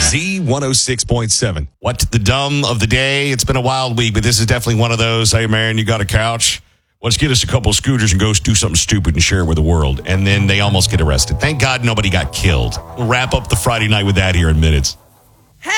Z106.7. What the dumb of the day? It's been a wild week, but this is definitely one of those. Hey, man, you got a couch? Let's get us a couple of scooters and go do something stupid and share it with the world. And then they almost get arrested. Thank God nobody got killed. We'll wrap up the Friday night with that here in minutes.